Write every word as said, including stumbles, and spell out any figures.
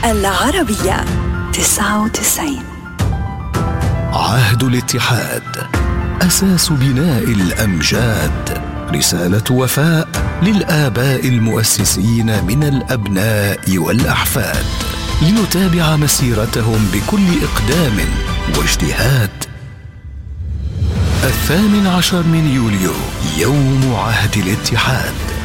العربية تسعة وتسعين. عهد الاتحاد أساس بناء الأمجاد، رسالة وفاء للآباء المؤسسين من الأبناء والأحفاد، لنتابع مسيرتهم بكل إقدام واجتهاد. الثامن عشر من يوليو، يوم عهد الاتحاد.